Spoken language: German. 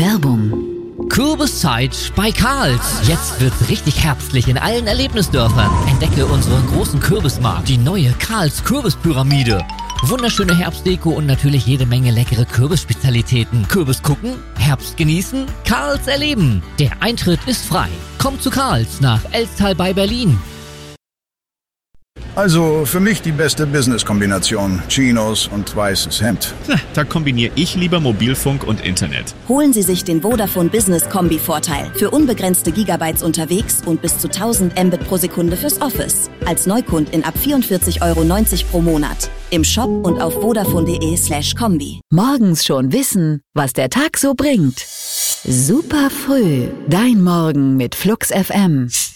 Werbung. Kürbiszeit bei Karls. Jetzt wird's richtig herbstlich in allen Erlebnisdörfern. Entdecke unseren großen Kürbismarkt, die neue Karls Kürbispyramide. Wunderschöne Herbstdeko und natürlich jede Menge leckere Kürbisspezialitäten. Kürbis gucken, Herbst genießen, Karls erleben. Der Eintritt ist frei. Kommt zu Karls nach Elstal bei Berlin. Also für mich die beste Business-Kombination. Chinos und weißes Hemd. Da kombiniere ich lieber Mobilfunk und Internet. Holen Sie sich den Vodafone Business Kombi-Vorteil. Für unbegrenzte Gigabytes unterwegs und bis zu 1000 Mbit pro Sekunde fürs Office. Als Neukundin ab 44,90 € pro Monat. Im Shop und auf vodafone.de/kombi. Morgens schon wissen, was der Tag so bringt. Super früh. Dein Morgen mit Flux FM.